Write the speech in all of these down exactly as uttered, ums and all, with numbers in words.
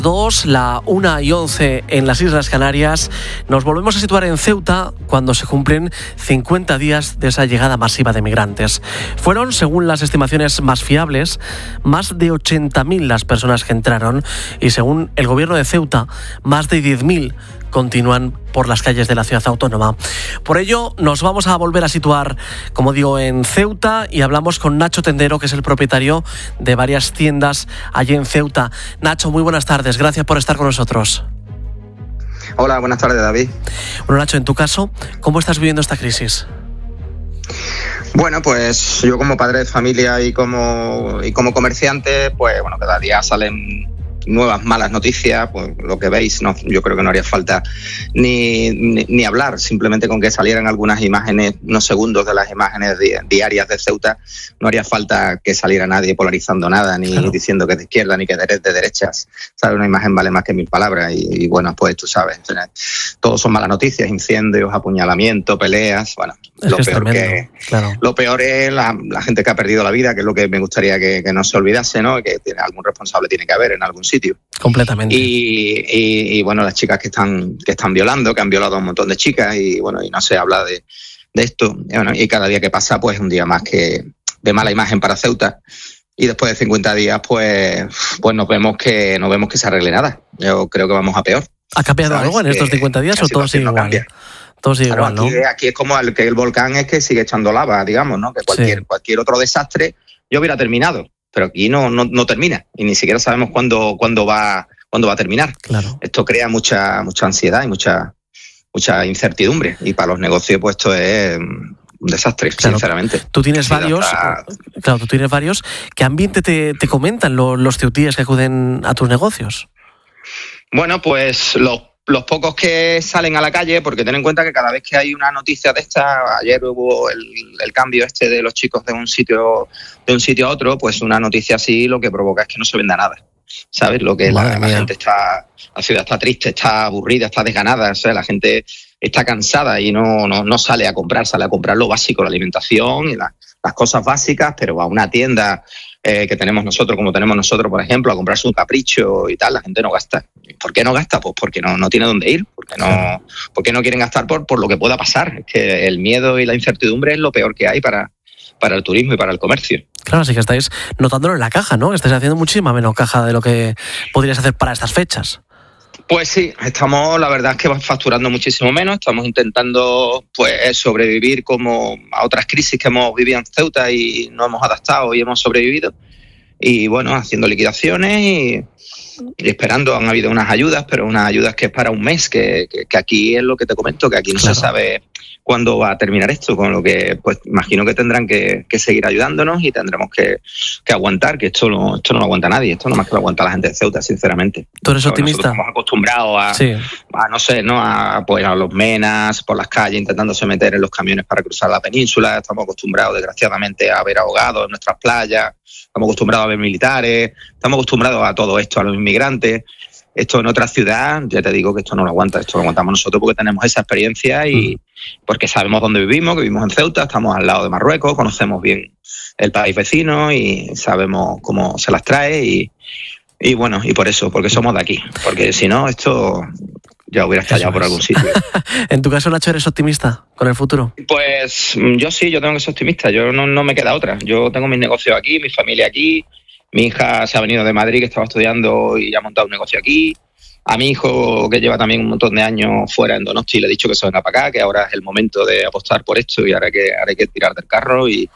dos, la una y once en las Islas Canarias. Nos volvemos a situar en Ceuta cuando se cumplen cincuenta días de esa llegada masiva de migrantes. Fueron, según las estimaciones más fiables, más de ochenta mil las personas que entraron y, según el gobierno de Ceuta, más de diez mil continúan por las calles de la ciudad autónoma. Por ello, nos vamos a volver a situar, como digo, en Ceuta y hablamos con Nacho Tendero, que es el propietario de varias tiendas allí en Ceuta. Nacho, muy buenas tardes. Gracias por estar con nosotros. Hola, buenas tardes, David. Bueno, Nacho, en tu caso, ¿cómo estás viviendo esta crisis? Bueno, pues yo como padre de familia y como, y como comerciante, pues bueno, cada día salen nuevas malas noticias, pues lo que veis, no, yo creo que no haría falta ni, ni, ni hablar, simplemente con que salieran algunas imágenes, unos segundos de las imágenes di, diarias de Ceuta, no haría falta que saliera nadie polarizando nada, ni claro. diciendo que es de izquierda ni que es de derechas, ¿sabes? Una imagen vale más que mil palabras y, y bueno, pues tú sabes, todos son malas noticias, incendios, apuñalamientos, peleas, bueno, es lo que peor es que claro. lo peor es la, la gente que ha perdido la vida, que es lo que me gustaría que, que no se olvidase, ¿no? Que tiene, algún responsable tiene que haber en algún sitio. Completamente. Y, y, y bueno, las chicas que están que están violando, que han violado a un montón de chicas y bueno, y no se habla de, de esto. Y, bueno, y cada día que pasa, pues un día más que de mala imagen para Ceuta. Y después de cincuenta días, pues, pues nos vemos que no vemos que se arregle nada. Yo creo que vamos a peor. ¿Ha cambiado ¿sabes? algo en estos cincuenta días o todo sigue no igual? Cambia. Todo sigue claro, igual, aquí, ¿no? Aquí es como el que el volcán es que sigue echando lava, digamos, ¿no? Que cualquier, sí. cualquier otro desastre ya hubiera terminado. Pero aquí no, no, no termina y ni siquiera sabemos cuándo, cuándo va cuándo va a terminar. Claro. Esto crea mucha mucha ansiedad y mucha mucha incertidumbre y para los negocios pues esto es un desastre, claro. sinceramente. Tú tienes varios, hasta... claro, tú tienes varios. ¿Qué ambiente te, te comentan los, los ceutíes que acuden a tus negocios? Bueno, pues los Los pocos que salen a la calle, porque ten en cuenta que cada vez que hay una noticia de esta, ayer hubo el, el cambio este de los chicos de un sitio de un sitio a otro, pues una noticia así lo que provoca es que no se venda nada, ¿sabes? Lo que la, la gente está, la ciudad está triste, está aburrida, está desganada, o sea, la gente está cansada y no, no, no sale a comprar, sale a comprar lo básico, la alimentación y la, las cosas básicas, pero a una tienda eh, que tenemos nosotros, como tenemos nosotros, por ejemplo, a comprarse un capricho y tal, la gente no gasta. ¿Por qué no gasta? Pues porque no, no tiene dónde ir, porque no, porque no quieren gastar por, por lo que pueda pasar. Es que el miedo y la incertidumbre es lo peor que hay para, para el turismo y para el comercio. Claro, así que estáis notándolo en la caja, ¿no? Estáis haciendo muchísima menos caja de lo que podrías hacer para estas fechas. Pues sí, estamos, la verdad es que facturando muchísimo menos, estamos intentando pues sobrevivir como a otras crisis que hemos vivido en Ceuta y no hemos adaptado y hemos sobrevivido. Y bueno, haciendo liquidaciones y, y esperando, han habido unas ayudas, pero unas ayudas que es para un mes, que, que, que aquí es lo que te comento, que aquí no claro. se sabe cuándo va a terminar esto, con lo que pues imagino que tendrán que, que seguir ayudándonos y tendremos que, que aguantar, que esto no, esto no lo aguanta nadie, esto no más que lo aguanta la gente de Ceuta, sinceramente. ¿Tú eres optimista? Nosotros estamos acostumbrados a, sí. a no sé, ¿no? A, pues, a los menas por las calles intentándose meter en los camiones para cruzar la península, estamos acostumbrados desgraciadamente a ver ahogados en nuestras playas, estamos acostumbrados a ver militares, estamos acostumbrados a todo esto, a los inmigrantes. Esto en otra ciudad, ya te digo que esto no lo aguanta, esto lo aguantamos nosotros porque tenemos esa experiencia y porque sabemos dónde vivimos, que vivimos en Ceuta, estamos al lado de Marruecos, conocemos bien el país vecino y sabemos cómo se las trae y, y bueno, y por eso, porque somos de aquí, porque si no, esto ya hubiera estallado por algún sitio. En tu caso, Nacho, ¿eres optimista con el futuro? Pues yo sí, yo tengo que ser optimista, yo no, no me queda otra, yo tengo mis negocios aquí, mi familia aquí. Mi hija se ha venido de Madrid, que estaba estudiando y ha montado un negocio aquí. A mi hijo, que lleva también un montón de años fuera en Donosti, le he dicho que se venga para acá, que ahora es el momento de apostar por esto y ahora hay que, ahora hay que tirar del carro y,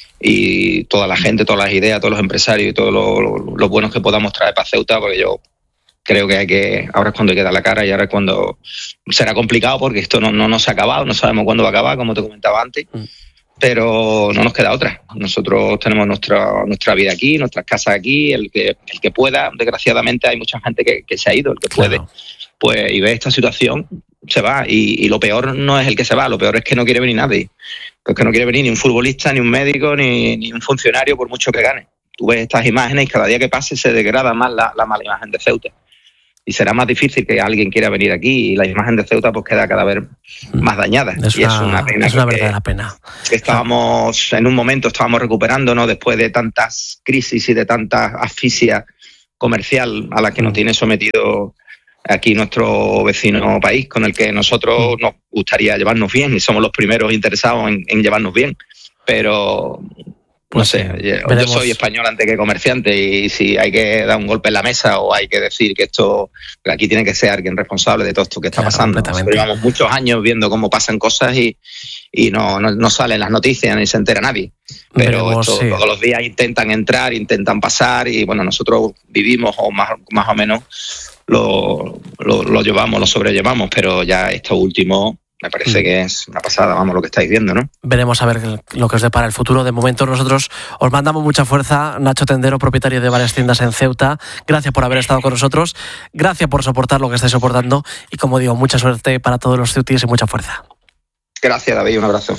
y toda la gente, todas las ideas, todos los empresarios y todos los lo, lo buenos que podamos traer para Ceuta, porque yo creo que hay que, ahora es cuando hay que dar la cara y ahora es cuando será complicado porque esto no, no, no se ha acabado, no sabemos cuándo va a acabar, como te comentaba antes. Mm. Pero no nos queda otra. Nosotros tenemos nuestra nuestra vida aquí, nuestras casas aquí. El que el que pueda, desgraciadamente hay mucha gente que, que se ha ido. El que puede, claro. pues y ve esta situación, se va. Y, y lo peor no es el que se va, lo peor es que no quiere venir nadie. Pues que no quiere venir ni un futbolista, ni un médico, ni, ni un funcionario, por mucho que gane. Tú ves estas imágenes y cada día que pase se degrada más la, la mala imagen de Ceuta. Y será más difícil que alguien quiera venir aquí y la imagen de Ceuta pues queda cada vez más dañada. Es y una, es una pena. Es una que, verdadera pena. Que estábamos, en un momento estábamos recuperándonos después de tantas crisis y de tantas asfixias comercial a la que nos tiene sometido aquí nuestro vecino país, con el que nosotros nos gustaría llevarnos bien y somos los primeros interesados en, en llevarnos bien. Pero, no pues sé, sí, yo, yo soy español antes que comerciante, y si hay que dar un golpe en la mesa o hay que decir que esto, que aquí tiene que ser alguien responsable de todo esto que está claro, pasando. Nosotros llevamos muchos años viendo cómo pasan cosas y, y no, no, no salen las noticias ni se entera nadie. Pero Veremos, esto, sí. todos los días intentan entrar, intentan pasar, y bueno, nosotros vivimos o más, más o menos lo, lo, lo llevamos, lo sobrellevamos, pero ya esto último me parece mm. que es una pasada, vamos, lo que estáis viendo, ¿no? Veremos a ver lo que os depara el futuro. De momento nosotros os mandamos mucha fuerza. Nacho Tendero, propietario de varias tiendas en Ceuta, gracias por haber estado con nosotros, gracias por soportar lo que estáis soportando, y como digo, mucha suerte para todos los ceutíes y mucha fuerza. Gracias, David, un abrazo.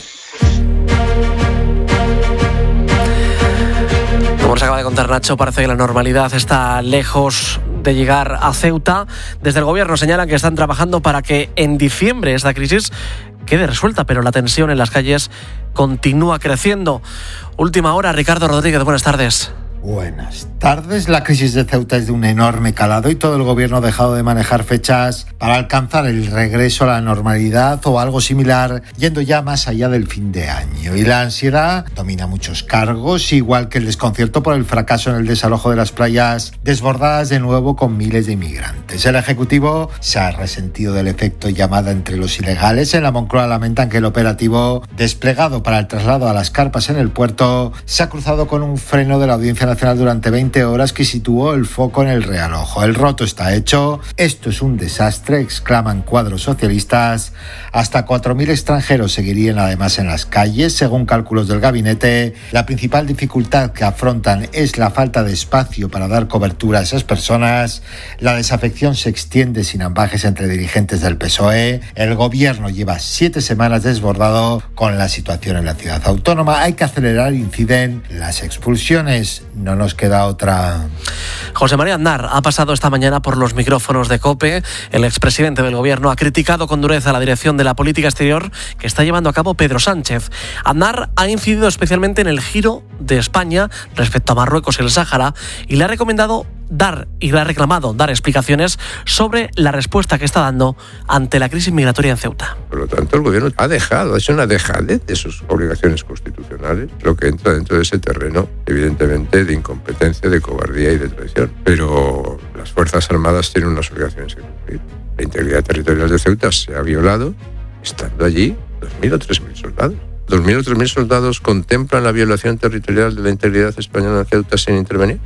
Como nos acaba de contar Nacho, parece que la normalidad está lejos de llegar a Ceuta. Desde el gobierno señalan que están trabajando para que en diciembre esta crisis quede resuelta, pero la tensión en las calles continúa creciendo. Última hora, Ricardo Rodríguez, buenas tardes. Buenas tardes. La crisis de Ceuta es de un enorme calado y todo el gobierno ha dejado de manejar fechas para alcanzar el regreso a la normalidad o algo similar, yendo ya más allá del fin de año. Y la ansiedad domina muchos cargos, igual que el desconcierto por el fracaso en el desalojo de las playas desbordadas de nuevo con miles de inmigrantes. El Ejecutivo se ha resentido del efecto llamada entre los ilegales. En la Moncloa lamentan que el operativo desplegado para el traslado a las carpas en el puerto se ha cruzado con un freno de la Audiencia Nacional durante veinte horas que situó el foco en el realojo. El roto está hecho, esto es un desastre, exclaman cuadros socialistas. Hasta cuatro mil extranjeros seguirían además en las calles. Según cálculos del gabinete, la principal dificultad que afrontan es la falta de espacio para dar cobertura a esas personas. La desafección se extiende sin ambajes entre dirigentes del P S O E. El gobierno lleva siete semanas desbordado con la situación en la ciudad autónoma. Hay que acelerar, inciden las expulsiones. No nos queda otra. José María Aznar ha pasado esta mañana por los micrófonos de COPE. El expresidente del gobierno ha criticado con dureza la dirección de la política exterior que está llevando a cabo Pedro Sánchez. Aznar ha incidido especialmente en el giro de España respecto a Marruecos y el Sáhara y le ha recomendado dar y le ha reclamado dar explicaciones sobre la respuesta que está dando ante la crisis migratoria en Ceuta. Por lo tanto, el gobierno ha dejado, es una dejadez de sus obligaciones constitucionales, lo que entra dentro de ese terreno, evidentemente, de incompetencia, de cobardía y de traición. Pero las Fuerzas Armadas tienen unas obligaciones que cumplir. La integridad territorial de Ceuta se ha violado estando allí dos mil o tres mil soldados. ¿Dos mil o tres mil soldados contemplan la violación territorial de la integridad española en Ceuta sin intervenir?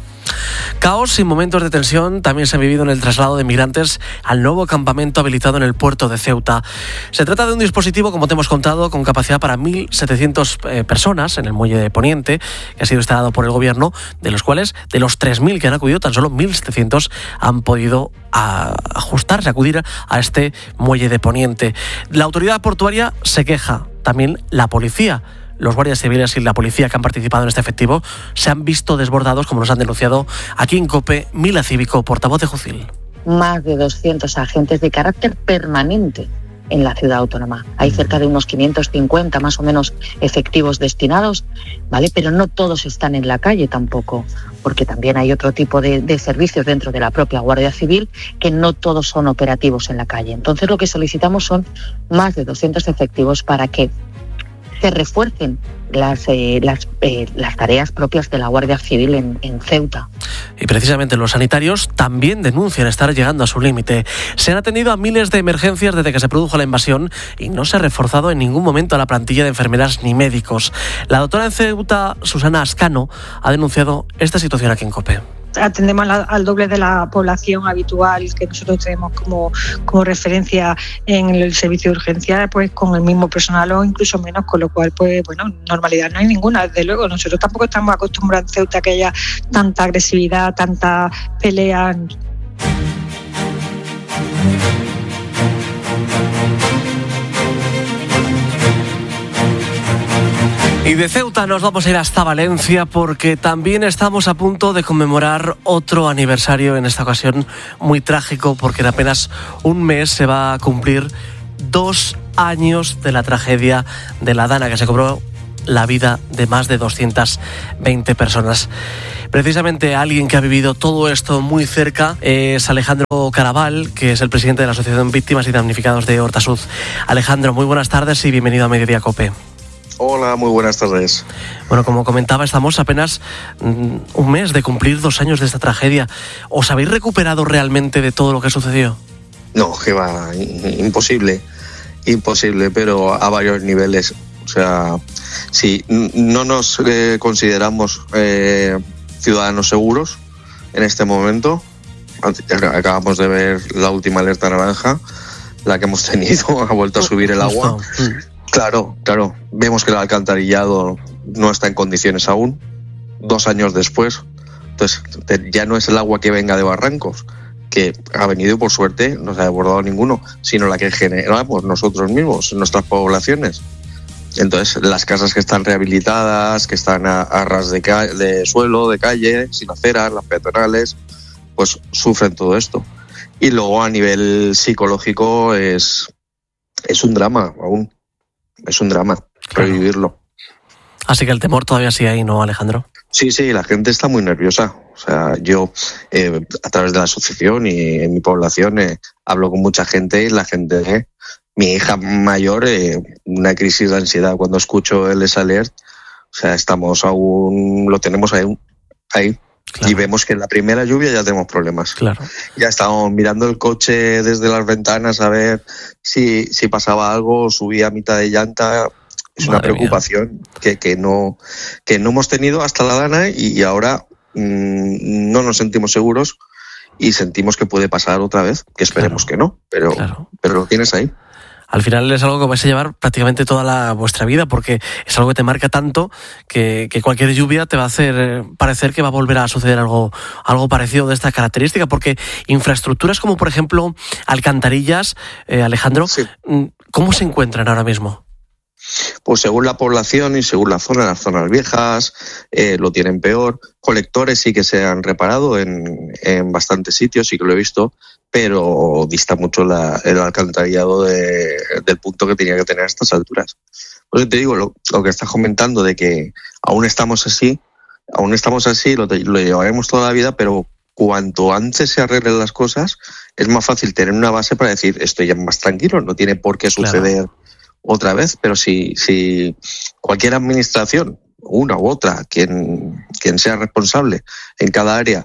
Caos y momentos de tensión también se han vivido en el traslado de migrantes al nuevo campamento habilitado en el puerto de Ceuta. Se trata de un dispositivo, como te hemos contado, con capacidad para mil setecientas eh, personas en el muelle de Poniente, que ha sido instalado por el gobierno, de los cuales, de los tres mil que han acudido, tan solo mil setecientos han podido a, ajustarse, acudir a este muelle de Poniente. La autoridad portuaria se queja, también la policía. Los guardias civiles y la policía que han participado en este efectivo se han visto desbordados, como nos han denunciado aquí en COPE Mila Cívico, portavoz de Jucil. Más de doscientos agentes de carácter permanente en la ciudad autónoma. Hay cerca de unos quinientos cincuenta más o menos efectivos destinados, ¿vale? Pero no todos están en la calle tampoco, porque también hay otro tipo de, de servicios dentro de la propia Guardia Civil que no todos son operativos en la calle. Entonces lo que solicitamos son más de doscientos efectivos para que se refuercen las, eh, las, eh, las tareas propias de la Guardia Civil en, en Ceuta. Y precisamente los sanitarios también denuncian estar llegando a su límite. Se han atendido a miles de emergencias desde que se produjo la invasión y no se ha reforzado en ningún momento a la plantilla de enfermeras ni médicos. La doctora en Ceuta, Susana Ascano, ha denunciado esta situación aquí en COPE. Atendemos al, al doble de la población habitual que nosotros tenemos como, como referencia en el servicio de urgencia, pues con el mismo personal o incluso menos, con lo cual, pues bueno, normalidad no hay ninguna, desde luego. Nosotros tampoco estamos acostumbrados en Ceuta a que haya tanta agresividad, tanta pelea. Y de Ceuta nos vamos a ir hasta Valencia porque también estamos a punto de conmemorar otro aniversario, en esta ocasión muy trágico, porque en apenas un mes se va a cumplir dos años de la tragedia de la Dana, que se cobró la vida de más de doscientas veinte personas. Precisamente alguien que ha vivido todo esto muy cerca es Alejandro Caraval, que es el presidente de la Asociación Víctimas y Damnificados de Hortasud. Alejandro, muy buenas tardes y bienvenido a Mediodía COPE. Hola, muy buenas tardes. Bueno, como comentaba, estamos apenas mm, un mes de cumplir dos años de esta tragedia. ¿Os habéis recuperado realmente de todo lo que sucedió? No, que va, imposible, imposible, pero a varios niveles. O sea, si no nos eh, consideramos eh, ciudadanos seguros en este momento, acabamos de ver la última alerta naranja, la que hemos tenido, ha vuelto a subir el agua. Claro, claro, vemos que el alcantarillado no está en condiciones aún, dos años después. Entonces, ya no es el agua que venga de barrancos, que ha venido y por suerte no se ha desbordado ninguno, sino la que generamos nosotros mismos, nuestras poblaciones. Entonces, las casas que están rehabilitadas, que están a, a ras de, ca- de suelo, de calle, sin aceras, las peatonales, pues sufren todo esto. Y luego a nivel psicológico es, es un drama aún, es un drama revivirlo. Así que el temor todavía sigue ahí, ¿no, Alejandro? Sí, sí, la gente está muy nerviosa. O sea, yo eh, a través de la asociación y en mi población eh, hablo con mucha gente y la gente... Eh, mi hija mayor, eh, una crisis de ansiedad cuando escucho el S-Alert, o sea, estamos aún, lo tenemos ahí, ahí. Claro. Y vemos que en la primera lluvia ya tenemos problemas. Claro. Ya estamos mirando el coche desde las ventanas a ver si, si pasaba algo, subía a mitad de llanta. Es Madre una preocupación que, que, no, que no hemos tenido hasta la dana y ahora mmm, no nos sentimos seguros y sentimos que puede pasar otra vez, que esperemos claro. que no, pero, claro. pero lo tienes ahí. Al final es algo que vais a llevar prácticamente toda la, vuestra vida, porque es algo que te marca tanto que, que cualquier lluvia te va a hacer parecer que va a volver a suceder algo, algo parecido de esta característica, porque infraestructuras como, por ejemplo, alcantarillas, eh, Alejandro, sí. ¿cómo se encuentran ahora mismo? Pues según la población y según la zona, las zonas viejas eh, lo tienen peor. Colectores sí que se han reparado en, en bastantes sitios, sí que lo he visto, pero dista mucho la, el alcantarillado de, del punto que tenía que tener a estas alturas. Por eso te digo, lo, lo que estás comentando de que aún estamos así, aún estamos así, lo, lo llevaremos toda la vida, pero cuanto antes se arreglen las cosas, es más fácil tener una base para decir, estoy ya más tranquilo, no tiene por qué suceder claro. otra vez, pero si, si cualquier administración, una u otra, quien, quien sea responsable en cada área,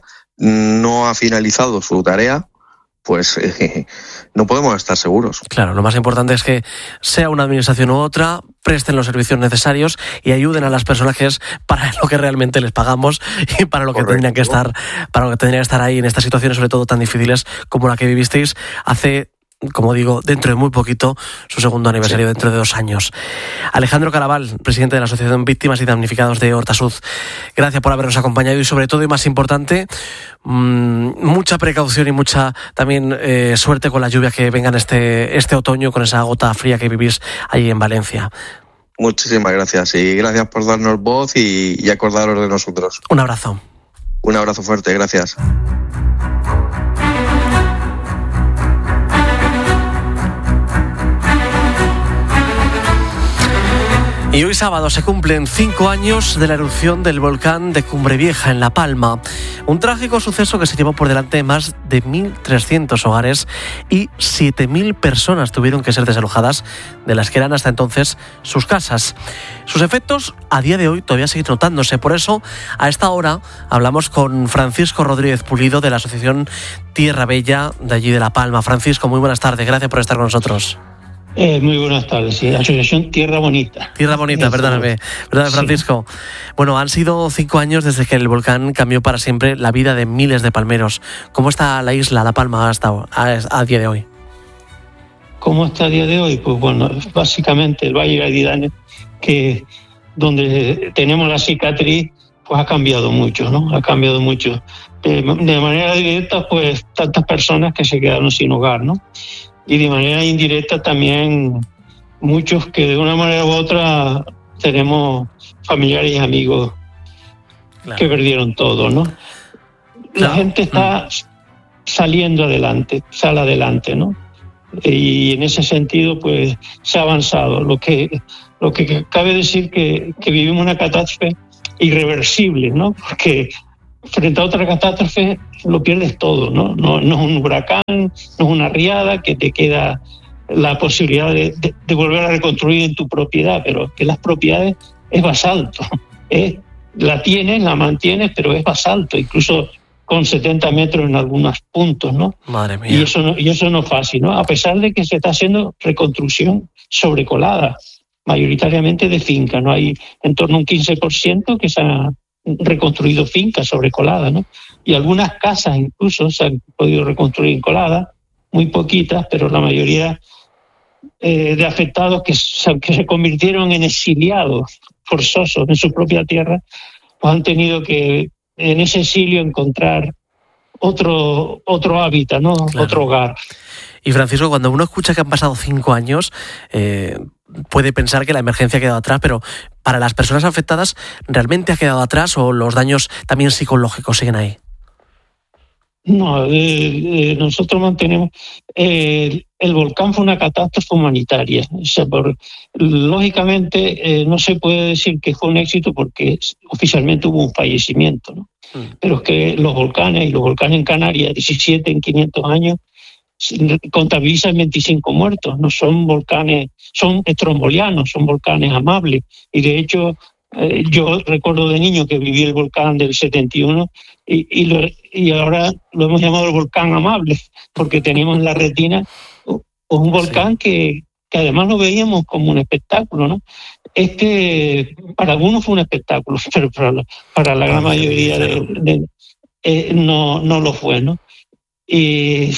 no ha finalizado su tarea, pues eh, no podemos estar seguros. Claro, lo más importante es que sea una administración u otra, presten los servicios necesarios y ayuden a las personas que es para lo que realmente les pagamos y para lo que Correcto. tendrían que estar, para lo que tendrían que estar ahí en estas situaciones, sobre todo tan difíciles como la que vivisteis hace, como digo, dentro de muy poquito, su segundo aniversario, sí. dentro de dos años. Alejandro Caraval, presidente de la Asociación Víctimas y Damnificados de Hortasud, gracias por habernos acompañado y sobre todo y más importante, mmm, mucha precaución y mucha también eh, suerte con la lluvia que vengan este, este otoño, con esa gota fría que vivís allí en Valencia. Muchísimas gracias y gracias por darnos voz y, y acordaros de nosotros. Un abrazo. Un abrazo fuerte, gracias. Y hoy sábado se cumplen cinco años de la erupción del volcán de Cumbre Vieja en La Palma. Un trágico suceso que se llevó por delante más de mil trescientos hogares y siete mil personas tuvieron que ser desalojadas de las que eran hasta entonces sus casas. Sus efectos a día de hoy todavía siguen notándose. Por eso, a esta hora hablamos con Francisco Rodríguez Pulido de la Asociación Tierra Bella de allí de La Palma. Francisco, muy buenas tardes. Gracias por estar con nosotros. Eh, muy buenas tardes, sí. Asociación Tierra Bonita. Tierra Bonita, perdóname, perdóname Francisco. Sí. Bueno, han sido cinco años desde que el volcán cambió para siempre la vida de miles de palmeros. ¿Cómo está la isla, La Palma, hasta a, a día de hoy? ¿Cómo está a día de hoy? Pues bueno, básicamente el Valle Gaditano, que donde tenemos la cicatriz, pues ha cambiado mucho, ¿no? Ha cambiado mucho. De, de manera directa, pues tantas personas que se quedaron sin hogar, ¿no? Y de manera indirecta también muchos que de una manera u otra tenemos familiares y amigos claro. que perdieron todo, ¿no? Claro. La gente está mm. saliendo adelante, sale adelante, ¿no? y en ese sentido pues se ha avanzado. Lo que, lo que cabe decir que, que vivimos una catástrofe irreversible, ¿no? Porque frente a otra catástrofe lo pierdes todo, ¿no? No, no es un huracán, no es una riada que te queda la posibilidad de, de, de volver a reconstruir en tu propiedad, pero que las propiedades es basalto, ¿eh? La tienes, la mantienes, pero es basalto, incluso con setenta metros en algunos puntos, ¿no? Madre mía. Y eso no, y eso no es fácil, ¿no? A pesar de que se está haciendo reconstrucción sobrecolada, mayoritariamente de fincas, ¿no? Hay en torno a un quince por ciento que se ha reconstruido fincas sobrecoladas, ¿no? Y algunas casas incluso se han podido reconstruir en colada, muy poquitas, pero la mayoría eh, de afectados que se, que se convirtieron en exiliados forzosos en su propia tierra, pues han tenido que en ese exilio encontrar otro, otro hábitat, ¿no? Claro. Otro hogar. Y Francisco, cuando uno escucha que han pasado cinco años, eh, puede pensar que la emergencia ha quedado atrás, pero para las personas afectadas, ¿realmente ha quedado atrás o los daños también psicológicos siguen ahí? No, eh, eh, nosotros mantenemos... Eh, el volcán fue una catástrofe humanitaria. O sea, por, lógicamente eh, no se puede decir que fue un éxito porque oficialmente hubo un fallecimiento, ¿no? Mm. Pero es que los volcanes, y los volcanes en Canarias, diecisiete en quinientos años, contabilizan veinticinco muertos. No son volcanes, son estrombolianos, son volcanes amables. Y de hecho, eh, yo recuerdo de niño que viví el volcán del setenta y uno y, y, lo, y ahora lo hemos llamado el volcán amable porque teníamos en la retina un volcán sí. que, que además lo veíamos como un espectáculo, ¿no? Este, para algunos fue un espectáculo, pero para la, para la gran mayoría de, de, eh, no, no lo fue, ¿no? Y,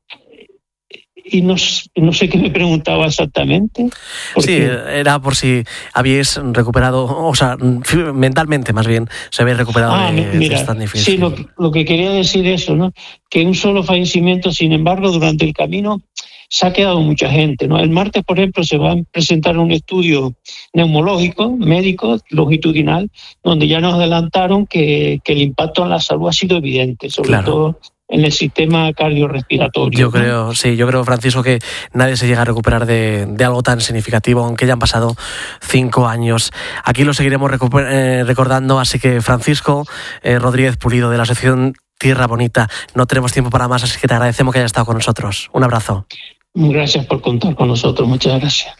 y no, no sé qué me preguntaba exactamente. Sí, era por si habíais recuperado, o sea, mentalmente más bien, se habéis recuperado ah, de, mira, de tan difícil. Sí, lo, lo que quería decir eso, ¿no? Que un solo fallecimiento, sin embargo, durante el camino se ha quedado mucha gente, ¿no? El martes, por ejemplo, se va a presentar un estudio neumológico, médico, longitudinal, donde ya nos adelantaron que, que el impacto en la salud ha sido evidente, sobre claro. todo en el sistema cardiorrespiratorio. Yo ¿no? creo, sí, yo creo, Francisco, que nadie se llega a recuperar de, de algo tan significativo, aunque ya han pasado cinco años. Aquí lo seguiremos recuper- eh, recordando, así que Francisco eh, Rodríguez Pulido, de la Asociación Tierra Bonita, no tenemos tiempo para más, así que te agradecemos que hayas estado con nosotros. Un abrazo. Gracias por contar con nosotros, muchas gracias.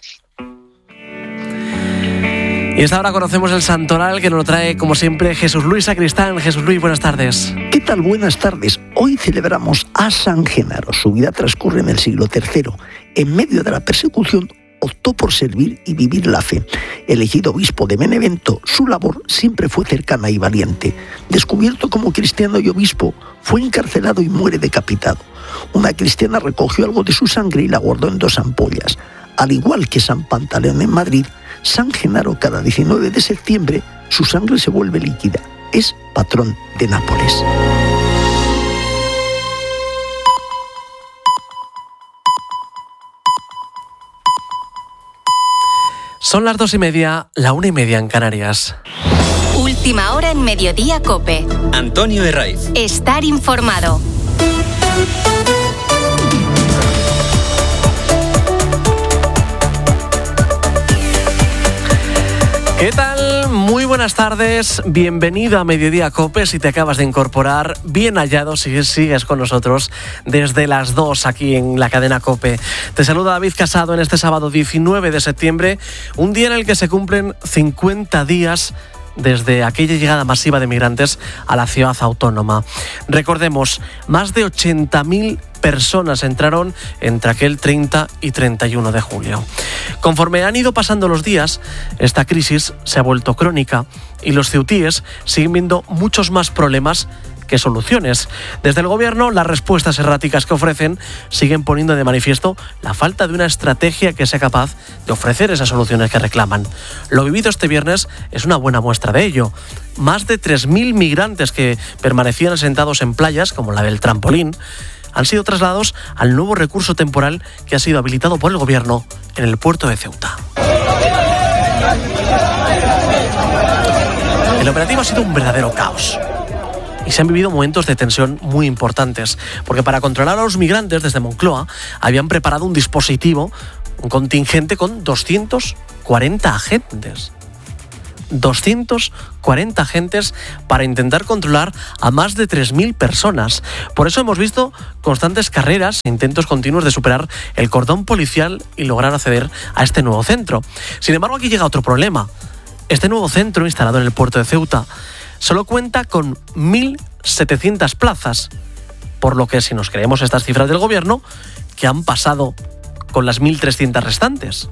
Y esta hora conocemos el santoral que nos lo trae, como siempre, Jesús Luis Sacristán. Jesús Luis, buenas tardes. ¿Qué tal? Buenas tardes. Hoy celebramos a San Genaro. Su vida transcurre en el siglo tercero. En medio de la persecución, optó por servir y vivir la fe. Elegido obispo de Benevento, su labor siempre fue cercana y valiente. Descubierto como cristiano y obispo, fue encarcelado y muere decapitado. Una cristiana recogió algo de su sangre y la guardó en dos ampollas. Al igual que San Pantaleón en Madrid, San Genaro cada diecinueve de septiembre su sangre se vuelve líquida. Es patrón de Nápoles. Son las dos y media, la una y media en Canarias. Última hora en Mediodía COPE. Antonio Herraiz. Estar informado. ¿Qué tal? Muy buenas tardes, bienvenido a Mediodía COPE. Si te acabas de incorporar, bien hallado si sigues con nosotros desde las dos aquí en la cadena COPE. Te saluda David Casado en este sábado diecinueve de septiembre, un día en el que se cumplen cincuenta días desde aquella llegada masiva de migrantes a la ciudad autónoma. Recordemos, más de ochenta mil personas entraron entre aquel treinta y treinta y uno de julio. Conforme han ido pasando los días, esta crisis se ha vuelto crónica y los ceutíes siguen viendo muchos más problemas que soluciones. Desde el gobierno, las respuestas erráticas que ofrecen siguen poniendo de manifiesto la falta de una estrategia que sea capaz de ofrecer esas soluciones que reclaman. Lo vivido este viernes es una buena muestra de ello. Más de tres mil migrantes que permanecían asentados en playas, como la del Trampolín, han sido trasladados al nuevo recurso temporal que ha sido habilitado por el gobierno en el puerto de Ceuta. El operativo ha sido un verdadero caos. y se han vivido momentos de tensión muy importantes, porque para controlar a los migrantes desde Moncloa habían preparado un dispositivo, un contingente con doscientos cuarenta agentes. doscientos cuarenta agentes para intentar controlar a más de tres mil personas. Por eso hemos visto constantes carreras e intentos continuos de superar el cordón policial y lograr acceder a este nuevo centro. Sin embargo, aquí llega otro problema. Este nuevo centro, instalado en el puerto de Ceuta, solo cuenta con mil setecientas plazas, por lo que, si nos creemos estas cifras del gobierno, ¿qué han pasado con las mil trescientas restantes?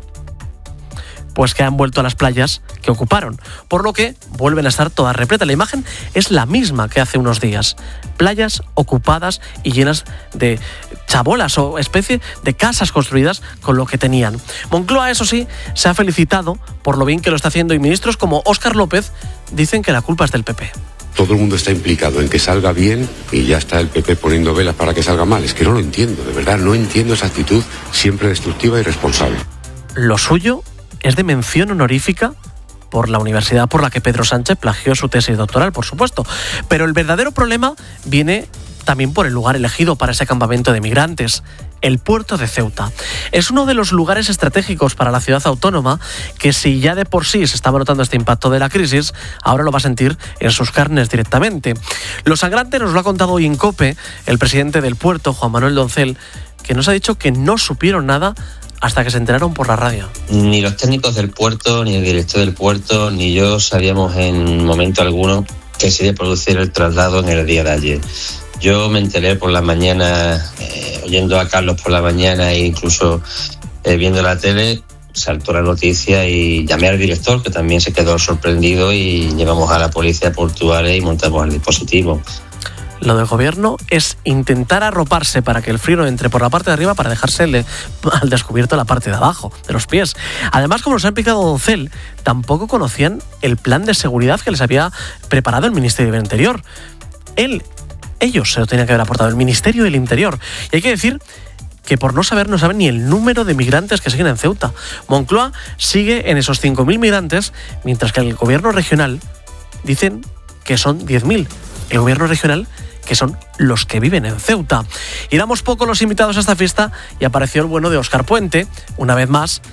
Pues que han vuelto a las playas que ocuparon, por lo que vuelven a estar todas repletas. La imagen es la misma que hace unos días. Playas ocupadas y llenas de chabolas o especie de casas construidas con lo que tenían. Moncloa, eso sí, se ha felicitado por lo bien que lo está haciendo y ministros como Óscar López dicen que la culpa es del P P. Todo el mundo está implicado en que salga bien y ya está el P P poniendo velas para que salga mal. Es que no lo entiendo, de verdad, no entiendo esa actitud siempre destructiva y irresponsable. Lo suyo es de mención honorífica por la universidad por la que Pedro Sánchez plagió su tesis doctoral, por supuesto. Pero el verdadero problema viene también por el lugar elegido para ese campamento de migrantes, el puerto de Ceuta. Es uno de los lugares estratégicos para la ciudad autónoma que, si ya de por sí se estaba notando este impacto de la crisis, ahora lo va a sentir en sus carnes directamente. Lo sangrante nos lo ha contado hoy en COPE el presidente del puerto, Juan Manuel Doncel, que nos ha dicho que no supieron nada hasta que se enteraron por la radio. Ni los técnicos del puerto, ni el director del puerto, ni yo sabíamos en momento alguno que se iba a producir el traslado en el día de ayer. Yo me enteré por la mañana, eh, oyendo a Carlos por la mañana e incluso eh, viendo la tele, saltó la noticia y llamé al director, que también se quedó sorprendido, y llevamos a la policía portuaria y montamos el dispositivo. Lo del gobierno es intentar arroparse para que el frío no entre por la parte de arriba para dejarse el, al descubierto la parte de abajo, de los pies. Además, como nos ha explicado Doncel, tampoco conocían el plan de seguridad que les había preparado el Ministerio del Interior. Él, ellos se lo tenían que haber aportado, el Ministerio del Interior. Y hay que decir que por no saber, no saben ni el número de migrantes que siguen en Ceuta. Moncloa sigue en esos cinco mil migrantes, mientras que el gobierno regional dicen que son diez mil. El gobierno regional que son los que viven en Ceuta. Y éramos pocos los invitados a esta fiesta y apareció el bueno de Óscar Puente, una vez más,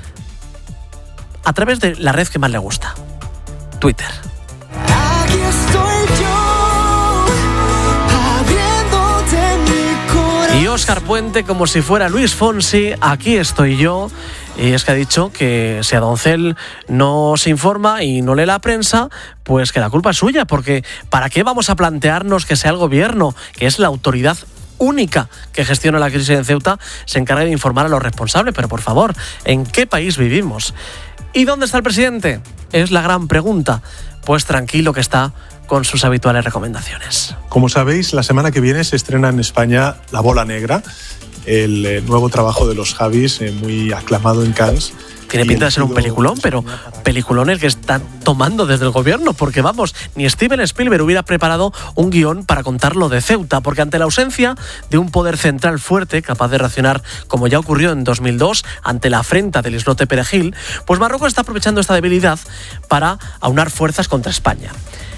a través de la red que más le gusta, Twitter. Aquí estoy yo, abriéndote mi corazón. Y Óscar Puente, como si fuera Luis Fonsi, aquí estoy yo. Y es que ha dicho que si a Doncel no se informa y no lee la prensa, pues que la culpa es suya, porque ¿para qué vamos a plantearnos que sea el gobierno, que es la autoridad única que gestiona la crisis en Ceuta, se encargue de informar a los responsables? Pero por favor, ¿en qué país vivimos? ¿Y dónde está el presidente? Es la gran pregunta. Pues tranquilo que está con sus habituales recomendaciones. Como sabéis, la semana que viene se estrena en España La Bola Negra, el eh, nuevo trabajo de los Javis, eh, muy aclamado en Cannes. Tiene pinta de ser un peliculón, pero peliculón el que está tomando desde el gobierno, porque vamos, ni Steven Spielberg hubiera preparado un guión para contar lo de Ceuta, porque ante la ausencia de un poder central fuerte, capaz de reaccionar como ya ocurrió en dos mil dos, ante la afrenta del islote Perejil, pues Marruecos está aprovechando esta debilidad para aunar fuerzas contra España.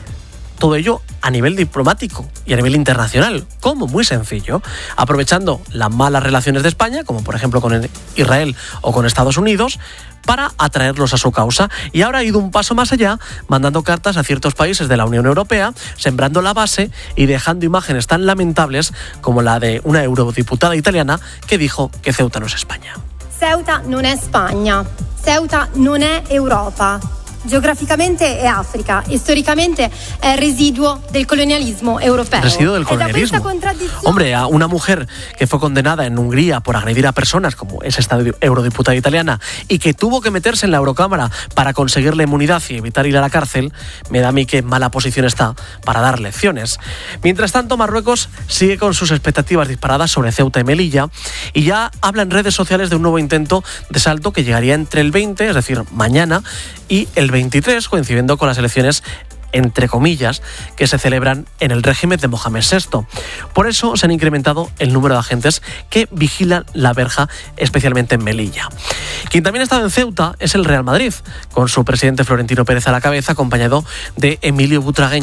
Todo ello a nivel diplomático y a nivel internacional. ¿Cómo? Muy sencillo. Aprovechando las malas relaciones de España, como por ejemplo con Israel o con Estados Unidos, para atraerlos a su causa. Y ahora ha ido un paso más allá, mandando cartas a ciertos países de la Unión Europea, sembrando la base y dejando imágenes tan lamentables como la de una eurodiputada italiana que dijo que Ceuta no es España. Ceuta non è Spagna, Ceuta non è Europa. Geograficamente è Africa e storicamente è residuo del colonialismo europeo. Residuo del colonialismo. Hombre, a una mujer que fue condenada en Hungría por agredir a personas, como es esta eurodiputada italiana, y que tuvo que meterse en la Eurocámara para conseguir la inmunidad y evitar ir a la cárcel, me da a mí que en mala posición está para dar lecciones. Mientras tanto, Marruecos sigue con sus expectativas disparadas sobre Ceuta y Melilla y ya habla en redes sociales de un nuevo intento de salto que llegaría entre el veinte, es decir, mañana, y el veintitrés, coincidiendo con las elecciones, entre comillas, que se celebran en el régimen de Mohamed sexto. Por eso se han incrementado el número de agentes que vigilan la verja, especialmente en Melilla. Quien también ha estado en Ceuta es el Real Madrid, con su presidente Florentino Pérez a la cabeza, acompañado de Emilio Butragueño,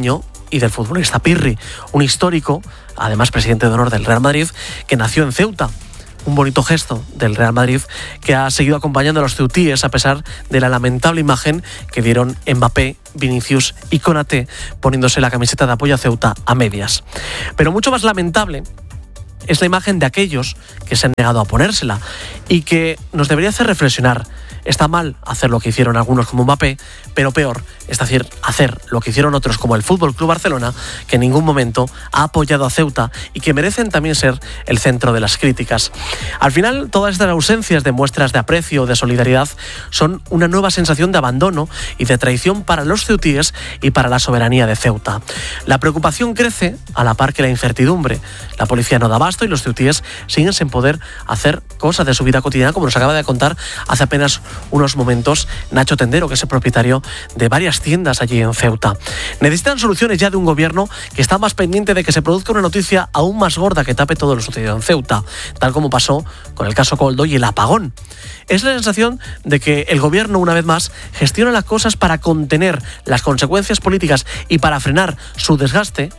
y del futbolista Pirri, un histórico, además presidente de honor del Real Madrid, que nació en Ceuta. Un bonito gesto del Real Madrid que ha seguido acompañando a los ceutíes a pesar de la lamentable imagen que dieron Mbappé, Vinicius y Konaté poniéndose la camiseta de apoyo a Ceuta a medias. Pero mucho más lamentable es la imagen de aquellos que se han negado a ponérsela y que nos debería hacer reflexionar. Está mal hacer lo que hicieron algunos como Mbappé, pero peor, es decir, hacer lo que hicieron otros como el F C Barcelona, que en ningún momento ha apoyado a Ceuta y que merecen también ser el centro de las críticas. Al final, todas estas ausencias de muestras de aprecio o de solidaridad son una nueva sensación de abandono y de traición para los ceutíes y para la soberanía de Ceuta. La preocupación crece a la par que la incertidumbre. La policía no da abasto y los ceutíes siguen sin poder hacer cosas de su vida cotidiana, como nos acaba de contar hace apenas unos momentos Nacho Tendero, que es el propietario de varias tiendas allí en Ceuta. Necesitan soluciones ya de un gobierno que está más pendiente de que se produzca una noticia aún más gorda que tape todo lo sucedido en Ceuta, tal como pasó con el caso Koldo y el apagón. Es la sensación de que el gobierno, una vez más, gestiona las cosas para contener las consecuencias políticas y para frenar su desgaste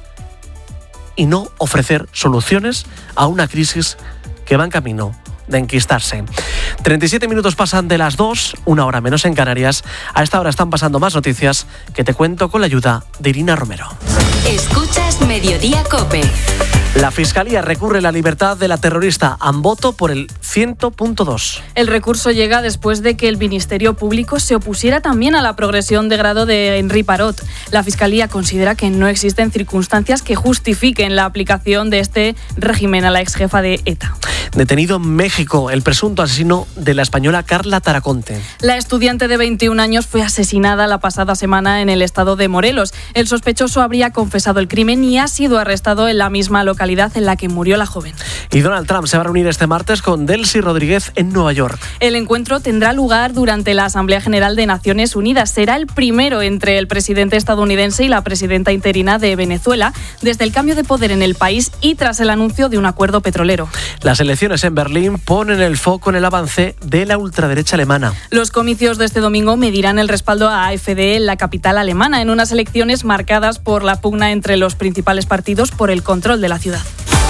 y no ofrecer soluciones a una crisis que va en camino de enquistarse. treinta y siete minutos pasan de las dos, una hora menos en Canarias. A esta hora están pasando más noticias que te cuento con la ayuda de Irina Romero. Escuchas Mediodía COPE. La Fiscalía recurre la libertad de la terrorista Amboto por el cien punto dos. El recurso llega después de que el Ministerio Público se opusiera también a la progresión de grado de Henri Parot. La Fiscalía considera que no existen circunstancias que justifiquen la aplicación de este régimen a la exjefa de ETA. Detenido en México el presunto asesino de la española Carla Taraconte. La estudiante de veintiún años fue asesinada la pasada semana en el estado de Morelos. El sospechoso habría confesado el crimen y ha sido arrestado en la misma localidad en la que murió la joven. Y Donald Trump se va a reunir este martes con Delcy Rodríguez en Nueva York. El encuentro tendrá lugar durante la Asamblea General de Naciones Unidas. Será el primero entre el presidente estadounidense y la presidenta interina de Venezuela desde el cambio de poder en el país y tras el anuncio de un acuerdo petrolero. Las elecciones en Berlín ponen el foco en el avance de la ultraderecha alemana. Los comicios de este domingo medirán el respaldo a AfD en la capital alemana, en unas elecciones marcadas por la pugna entre los principales partidos por el control de la ciudad.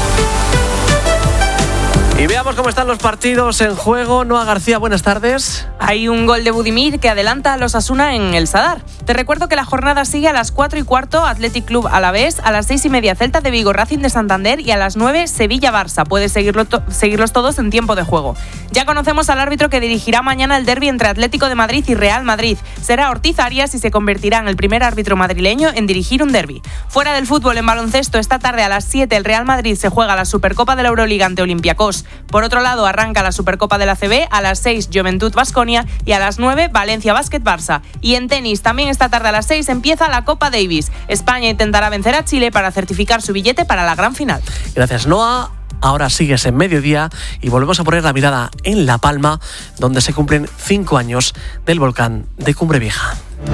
Y veamos cómo están los partidos en juego. Noa García, buenas tardes. Hay un gol de Budimir que adelanta a los Asuna en el Sadar. Te recuerdo que la jornada sigue a las cuatro y cuarto Athletic Club Alavés, a las seis y media Celta de Vigo Racing de Santander y a las nueve Sevilla-Barça. Puedes seguirlo to- seguirlos todos en tiempo de juego. Ya conocemos al árbitro que dirigirá mañana el derbi entre Atlético de Madrid y Real Madrid. Será Ortiz Arias y se convertirá en el primer árbitro madrileño en dirigir un derbi. Fuera del fútbol, en baloncesto, esta tarde a las siete el Real Madrid se juega la Supercopa de la Euroliga ante Olympiacos. Por otro lado, arranca la Supercopa de la A C B, a las seis Juventud Baskonia y a las nueve Valencia Basket Barça. Y en tenis, también esta tarde a las seis empieza la Copa Davis. España intentará vencer a Chile para certificar su billete para la gran final. Gracias, Noa. Ahora sigues en Mediodía y volvemos a poner la mirada en La Palma, donde se cumplen cinco años del volcán de Cumbre Vieja.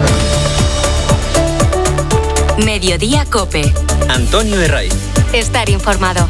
Mediodía COPE. Antonio Herraiz. Estar informado.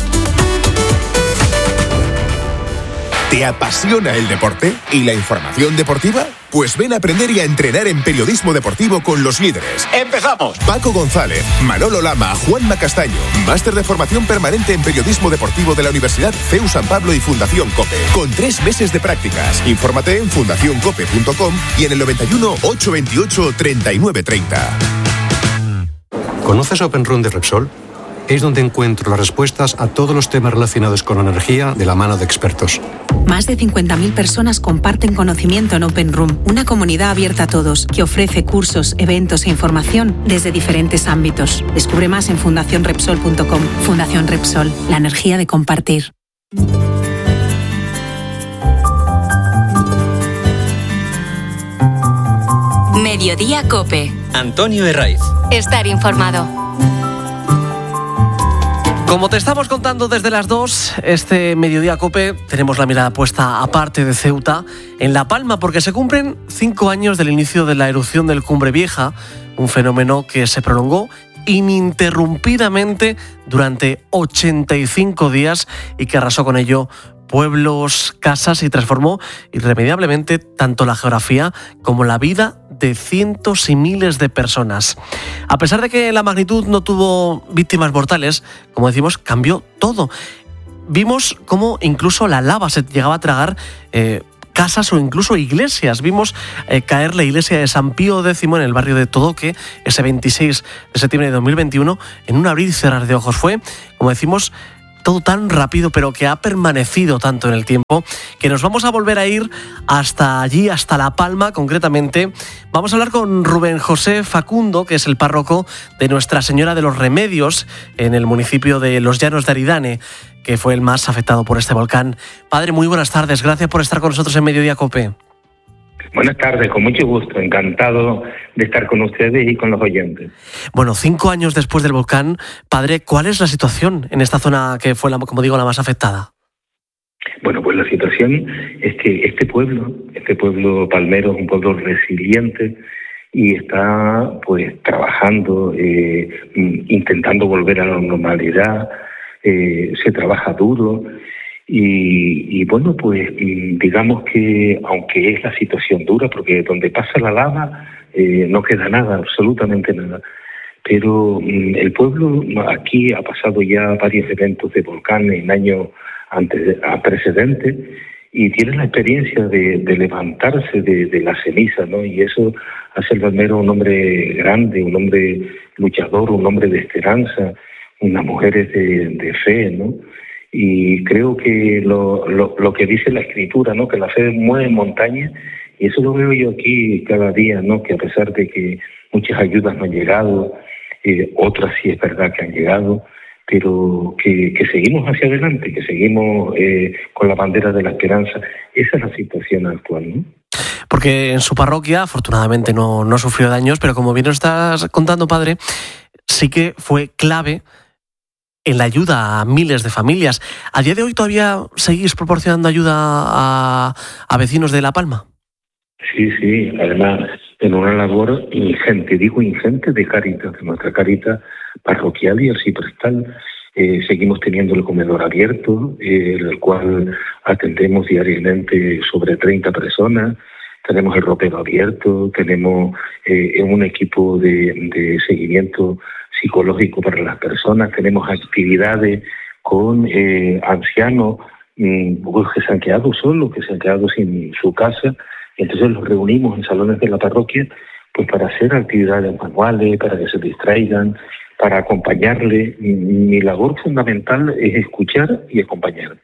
¿Te apasiona el deporte y la información deportiva? Pues ven a aprender y a entrenar en periodismo deportivo con los líderes. ¡Empezamos! Paco González, Manolo Lama, Juanma Castaño. Máster de formación permanente en periodismo deportivo de la Universidad C E U San Pablo y Fundación COPE. Con tres meses de prácticas. Infórmate en fundación cope punto com y en el noventa y uno, ochocientos veintiocho, treinta y nueve treinta. ¿Conoces Open Room de Repsol? Es donde encuentro las respuestas a todos los temas relacionados con la energía de la mano de expertos. Más de cincuenta mil personas comparten conocimiento en Open Room, una comunidad abierta a todos que ofrece cursos, eventos e información desde diferentes ámbitos. Descubre más en fundación repsol punto com. Fundación Repsol, la energía de compartir. Mediodía COPE. Antonio Herraiz. Estar informado. Como te estamos contando desde las dos, este Mediodía COPE tenemos la mirada puesta aparte de Ceuta, en La Palma, porque se cumplen cinco años del inicio de la erupción del Cumbre Vieja, un fenómeno que se prolongó ininterrumpidamente durante ochenta y cinco días y que arrasó con ello pueblos, casas y transformó irremediablemente tanto la geografía como la vida de cientos y miles de personas. A pesar de que la magnitud no tuvo víctimas mortales, como decimos, cambió todo. Vimos cómo incluso la lava se llegaba a tragar eh, casas o incluso iglesias. Vimos eh, caer la iglesia de San Pío X en el barrio de Todoque ese veintiséis de septiembre de dos mil veintiuno en un abrir y cerrar de ojos. Fue, como decimos, todo tan rápido, pero que ha permanecido tanto en el tiempo, que nos vamos a volver a ir hasta allí, hasta La Palma, concretamente. Vamos a hablar con Rubén José Facundo, que es el párroco de Nuestra Señora de los Remedios, en el municipio de Los Llanos de Aridane, que fue el más afectado por este volcán. Padre, muy buenas tardes, gracias por estar con nosotros en Mediodía COPE. Buenas tardes, con mucho gusto, encantado de estar con ustedes y con los oyentes. Bueno, cinco años después del volcán, padre, ¿cuál es la situación en esta zona que fue, la, como digo, la más afectada? Bueno, pues la situación es que este pueblo, este pueblo palmero es un pueblo resiliente y está pues trabajando, eh, intentando volver a la normalidad, eh, se trabaja duro. Y, y bueno, pues digamos que aunque es la situación dura, porque donde pasa la lava eh, no queda nada, absolutamente nada, pero mm, el pueblo aquí ha pasado ya varios eventos de volcán en años antes, a precedentes, y tiene la experiencia de, de levantarse de, de la ceniza, ¿no? Y eso hace al palmero un hombre grande, un hombre luchador, un hombre de esperanza, unas mujeres de, de fe, ¿no? Y creo que lo, lo, lo que dice la Escritura, ¿no? Que la fe mueve montañas, y eso lo veo yo aquí cada día, ¿no? Que a pesar de que muchas ayudas no han llegado, eh, otras sí es verdad que han llegado, pero que, que seguimos hacia adelante, que seguimos eh, con la bandera de la esperanza. Esa es la situación actual, ¿no? Porque en su parroquia, afortunadamente, no, no sufrió daños, pero como bien nos estás contando, padre, sí que fue clave en la ayuda a miles de familias. ¿A día de hoy todavía seguís proporcionando ayuda a, a vecinos de La Palma? Sí, sí, además en una labor ingente, digo ingente, de Cáritas, de nuestra Cáritas parroquial y arciprestal. Eh, seguimos teniendo el comedor abierto, eh, el cual atendemos diariamente sobre treinta personas. Tenemos el ropero abierto, tenemos eh, un equipo de, de seguimiento psicológico para las personas, tenemos actividades con eh, ancianos mmm, que se han quedado solos, que se han quedado sin su casa, y entonces los reunimos en salones de la parroquia pues para hacer actividades manuales, para que se distraigan, para acompañarle. Mi labor fundamental es escuchar y acompañar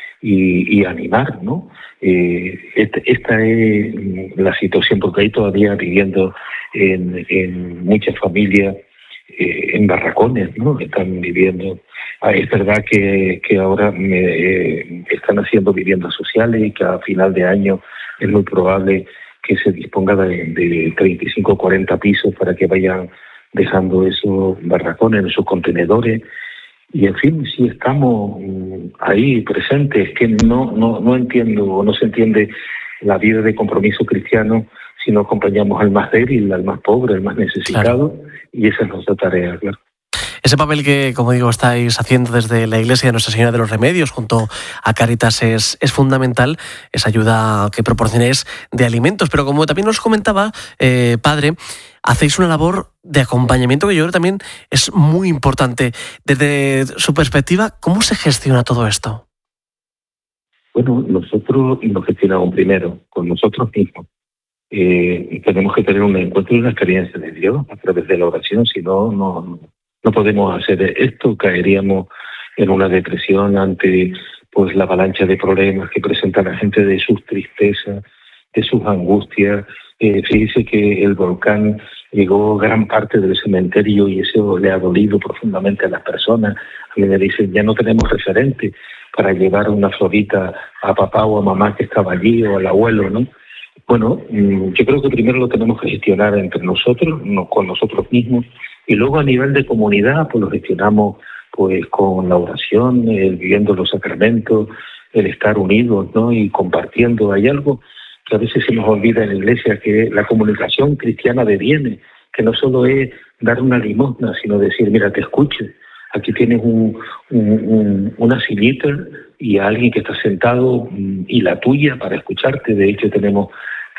y, y animar, ¿no? Eh, esta, esta es la situación, porque hay todavía viviendo en, en muchas familias Eh, en barracones, ¿no? Están viviendo. Ah, es verdad que, que ahora me, eh, están haciendo viviendas sociales y que a final de año es muy probable que se disponga de, de treinta y cinco o cuarenta pisos para que vayan dejando esos barracones, esos contenedores. Y en fin, si estamos ahí presentes, que no, no, no entiendo, no se entiende la vida de compromiso cristiano si no acompañamos al más débil, al más pobre, al más necesitado, claro. Y esa es nuestra tarea, claro. Ese papel que, como digo, estáis haciendo desde la Iglesia de Nuestra Señora de los Remedios junto a Cáritas es, es fundamental, esa ayuda que proporcionéis de alimentos. Pero como también nos comentaba, eh, padre, hacéis una labor de acompañamiento que yo creo también es muy importante. Desde su perspectiva, ¿cómo se gestiona todo esto? Bueno, nosotros lo gestionamos primero con nosotros mismos. Eh, tenemos que tener un encuentro y una experiencia de Dios a través de la oración, si no, no, no podemos hacer esto, caeríamos en una depresión ante pues la avalancha de problemas que presenta la gente, de sus tristezas, de sus angustias. Eh, fíjese que el volcán llegó gran parte del cementerio y eso le ha dolido profundamente a las personas. A mí me dicen, ya no tenemos referente para llevar una florita a papá o a mamá que estaba allí o al abuelo, ¿no? Bueno, yo creo que primero lo tenemos que gestionar entre nosotros, no, con nosotros mismos, y luego a nivel de comunidad pues lo gestionamos pues con la oración, el viviendo los sacramentos, el estar unidos, ¿no? Y compartiendo. Hay algo que a veces se nos olvida en la Iglesia, que la comunicación cristiana de bienes, que no solo es dar una limosna, sino decir, mira, te escucho, aquí tienes un, un, un, una sillita y a alguien que está sentado y la tuya para escucharte. De hecho, tenemos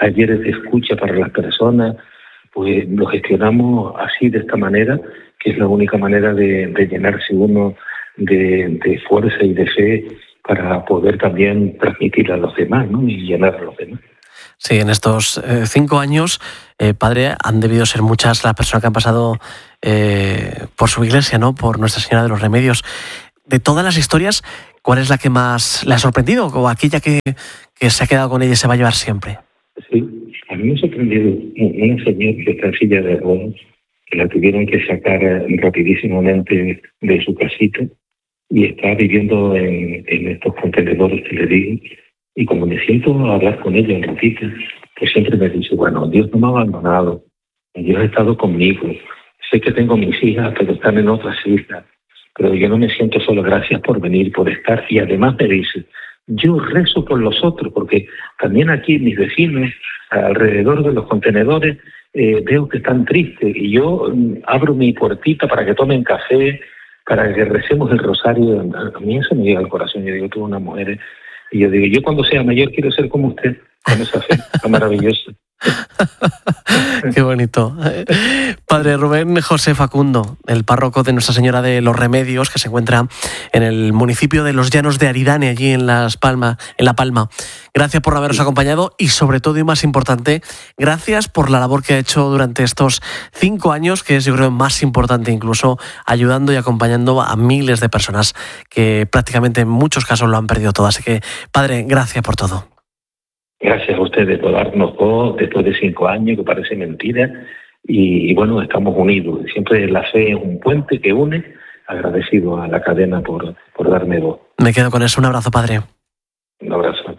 talleres de escucha para las personas, pues lo gestionamos así, de esta manera, que es la única manera de, de llenarse uno de, de fuerza y de fe para poder también transmitir a los demás, ¿no? Y llenar a los demás. Sí, en estos eh, cinco años, eh, padre, han debido ser muchas las personas que han pasado eh, por su iglesia, ¿no? Por Nuestra Señora de los Remedios. De todas las historias, ¿cuál es la que más le ha sorprendido o aquella que, que se ha quedado con ella y se va a llevar siempre? Sí, a mí me ha sorprendido una señora que está en silla de ruedas, que la tuvieron que sacar rapidísimamente de su casita y está viviendo en, en estos contenedores que le digo. Y como me siento a hablar con ella un ratito, pues siempre me dice, bueno, Dios no me ha abandonado, Dios ha estado conmigo. Sé que tengo mis hijas, pero están en otras islas, pero yo no me siento solo. Gracias por venir, por estar. Y además me dice, yo rezo por los otros, porque también aquí mis vecinos, alrededor de los contenedores, eh, veo que están tristes. Y yo mm, abro mi puertita para que tomen café, para que recemos el rosario. A mí eso me llega al corazón. Yo digo, tú una mujer... Y yo digo, yo cuando sea mayor quiero ser como usted, con esa fe tan maravillosa. Qué bonito. Padre Rubén José Facundo, el párroco de Nuestra Señora de los Remedios, que se encuentra en el municipio de Los Llanos de Aridane, allí en Las Palmas, en La Palma. Gracias por habernos acompañado y, sobre todo y más importante, gracias por la labor que ha hecho durante estos cinco años, que es, yo creo, más importante incluso, ayudando y acompañando a miles de personas que prácticamente en muchos casos lo han perdido todo. Así que, Padre, gracias por todo. Gracias a ustedes por darnos voz después de cinco años, que parece mentira, y, y bueno, estamos unidos. Siempre la fe es un puente que une. Agradecido a la cadena por, por darme voz. Me quedo con eso. Un abrazo, padre. Un abrazo.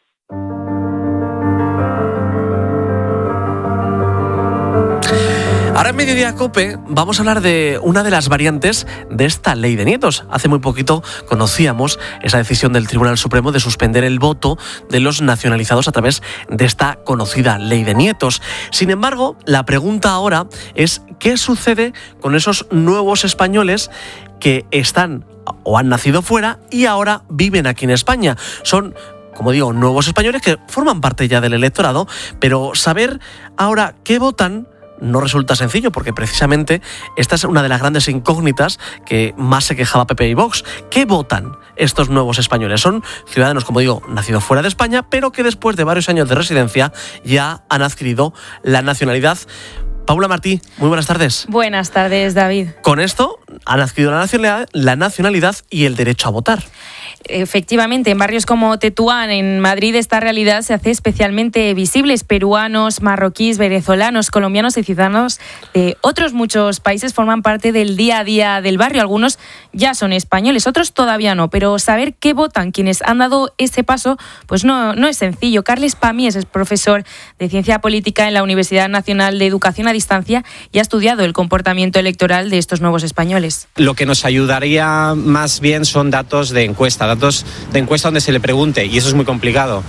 Ahora en Mediodía COPE vamos a hablar de una de las variantes de esta ley de nietos. Hace muy poquito conocíamos esa decisión del Tribunal Supremo de suspender el voto de los nacionalizados a través de esta conocida ley de nietos. Sin embargo, la pregunta ahora es ¿qué sucede con esos nuevos españoles que están o han nacido fuera y ahora viven aquí en España? Son, como digo, nuevos españoles que forman parte ya del electorado, pero saber ahora qué votan no resulta sencillo, porque precisamente esta es una de las grandes incógnitas que más se quejaba P P y Vox. ¿Qué votan estos nuevos españoles? Son ciudadanos, como digo, nacidos fuera de España, pero que después de varios años de residencia ya han adquirido la nacionalidad. Paula Martí, muy buenas tardes. Buenas tardes, David. Con esto han adquirido la nacionalidad, la nacionalidad y el derecho a votar. Efectivamente, en barrios como Tetuán, en Madrid, esta realidad se hace especialmente visible. Peruanos, marroquíes, venezolanos, colombianos y ciudadanos de otros muchos países forman parte del día a día del barrio. Algunos ya son españoles, otros todavía no, pero saber qué votan quienes han dado ese paso, pues no, no es sencillo. Carles Pamies es profesor de Ciencia Política en la Universidad Nacional de Educación a Distancia y ha estudiado el comportamiento electoral de estos nuevos españoles. Lo que nos ayudaría más bien son datos de encuesta, datos de encuesta donde se le pregunte, y eso es muy complicado,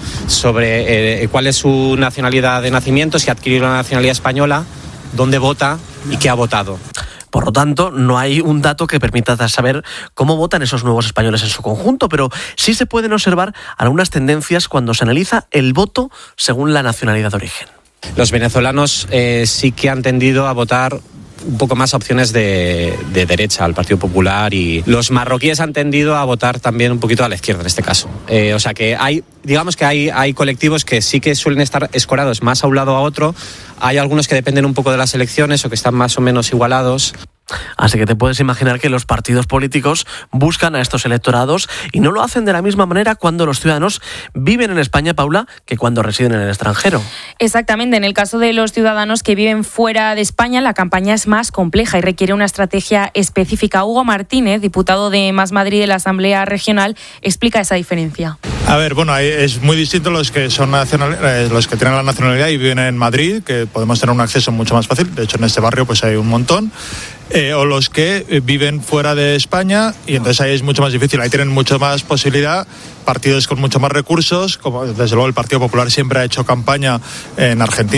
sobre eh, cuál es su nacionalidad de nacimiento, si ha adquirido la nacionalidad española, dónde vota y qué ha votado. Por lo tanto, no hay un dato que permita saber cómo votan esos nuevos españoles en su conjunto, pero sí se pueden observar algunas tendencias cuando se analiza el voto según la nacionalidad de origen. Los venezolanos eh, sí que han tendido a votar un poco más a opciones de, de derecha, al Partido Popular, y los marroquíes han tendido a votar también un poquito a la izquierda en este caso. Eh, o sea que hay, digamos que hay, hay colectivos que sí que suelen estar escorados más a un lado o a otro. Hay algunos que dependen un poco de las elecciones o que están más o menos igualados. Así que te puedes imaginar que los partidos políticos buscan a estos electorados y no lo hacen de la misma manera cuando los ciudadanos viven en España, Paula, que cuando residen en el extranjero. Exactamente. En el caso de los ciudadanos que viven fuera de España, la campaña es más compleja y requiere una estrategia específica. Hugo Martínez, diputado de Más Madrid de la Asamblea Regional, explica esa diferencia. A ver, bueno, es muy distinto los que son nacional, eh, los que tienen la nacionalidad y viven en Madrid, que podemos tener un acceso mucho más fácil. De hecho, en este barrio pues hay un montón. Eh, o los que eh, viven fuera de España, y entonces ahí es mucho más difícil, ahí tienen mucho más posibilidad, partidos con mucho más recursos, como desde luego el Partido Popular siempre ha hecho campaña en Argentina.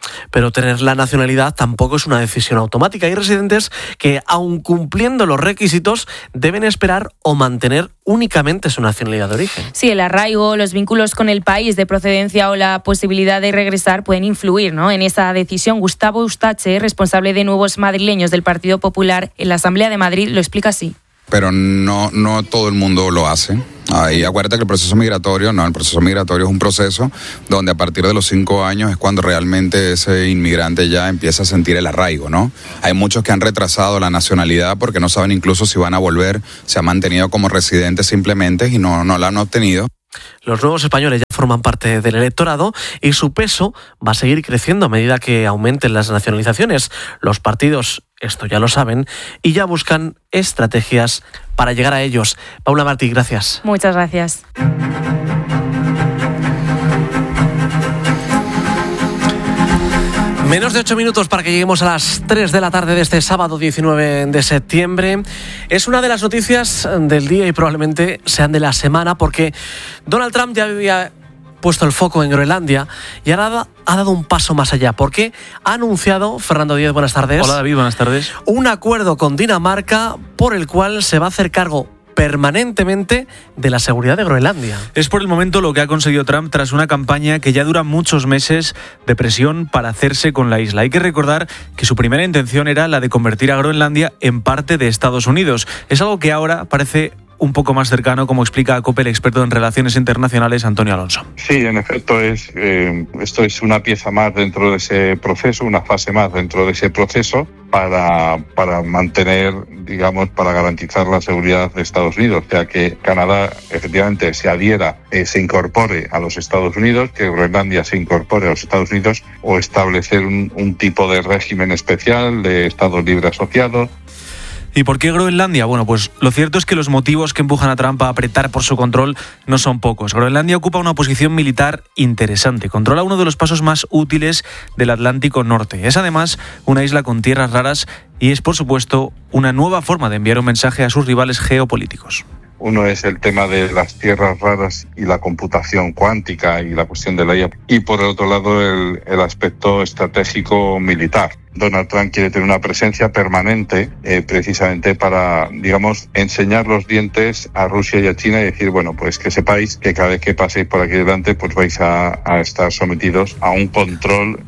Pero tener la nacionalidad tampoco es una decisión automática. Hay residentes que, aun cumpliendo los requisitos, deben esperar o mantener únicamente su nacionalidad de origen. Sí, el arraigo, los vínculos con el país de procedencia o la posibilidad de regresar pueden influir, ¿no?, en esa decisión. Gustavo Eustache, responsable de Nuevos Madrileños del Partido Popular en la Asamblea de Madrid, lo explica así. Pero no, no todo el mundo lo hace. Ahí acuérdate que el proceso migratorio, no, el proceso migratorio es un proceso donde a partir de los cinco años es cuando realmente ese inmigrante ya empieza a sentir el arraigo, ¿no? Hay muchos que han retrasado la nacionalidad porque no saben incluso si van a volver, se han mantenido como residentes simplemente y no, no la han obtenido. Los nuevos españoles ya forman parte del electorado y su peso va a seguir creciendo a medida que aumenten las nacionalizaciones. Los partidos, esto ya lo saben, y ya buscan estrategias para llegar a ellos. Paula Martí, gracias. Muchas gracias. Menos de ocho minutos para que lleguemos a las tres de la tarde de este sábado diecinueve de septiembre. Es una de las noticias del día y probablemente sean de la semana, porque Donald Trump ya había puesto el foco en Groenlandia y ahora ha dado un paso más allá, porque ha anunciado, Fernando Díez, buenas tardes. Hola David, buenas tardes. Un acuerdo con Dinamarca por el cual se va a hacer cargo permanentemente de la seguridad de Groenlandia. Es por el momento lo que ha conseguido Trump tras una campaña que ya dura muchos meses de presión para hacerse con la isla. Hay que recordar que su primera intención era la de convertir a Groenlandia en parte de Estados Unidos. Es algo que ahora parece un poco más cercano, como explica a COPE el experto en relaciones internacionales Antonio Alonso. Sí, en efecto, es eh, esto es una pieza más dentro de ese proceso, una fase más dentro de ese proceso para, para mantener, digamos, para garantizar la seguridad de Estados Unidos, o sea que Canadá efectivamente se adhiera, eh, se incorpore a los Estados Unidos, que Groenlandia se incorpore a los Estados Unidos, o establecer un, un tipo de régimen especial de Estados libres asociados. ¿Y por qué Groenlandia? Bueno, pues lo cierto es que los motivos que empujan a Trump a apretar por su control no son pocos. Groenlandia ocupa una posición militar interesante. Controla uno de los pasos más útiles del Atlántico Norte. Es además una isla con tierras raras y es, por supuesto, una nueva forma de enviar un mensaje a sus rivales geopolíticos. Uno es el tema de las tierras raras y la computación cuántica y la cuestión de la I A. Y por el otro lado, el, el aspecto estratégico militar. Donald Trump quiere tener una presencia permanente eh, precisamente para, digamos, enseñar los dientes a Rusia y a China y decir, bueno, pues que sepáis que cada vez que paséis por aquí delante, pues vais a, a estar sometidos a un control.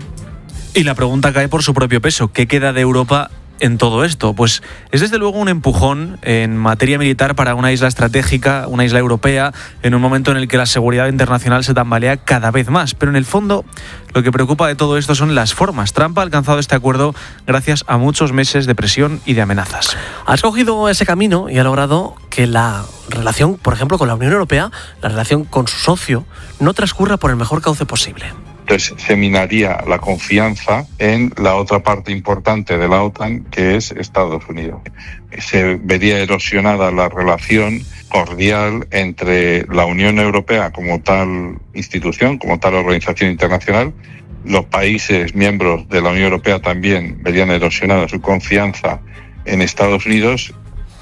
Y la pregunta cae por su propio peso. ¿Qué queda de Europa en todo esto? Pues es desde luego un empujón en materia militar para una isla estratégica, una isla europea, en un momento en el que la seguridad internacional se tambalea cada vez más. Pero en el fondo, lo que preocupa de todo esto son las formas. Trump ha alcanzado este acuerdo gracias a muchos meses de presión y de amenazas. Ha escogido ese camino y ha logrado que la relación, por ejemplo, con la Unión Europea, la relación con su socio, no transcurra por el mejor cauce posible. Entonces se minaría la confianza en la otra parte importante de la OTAN, que es Estados Unidos. Se vería erosionada la relación cordial entre la Unión Europea como tal institución, como tal organización internacional. Los países miembros de la Unión Europea también verían erosionada su confianza en Estados Unidos.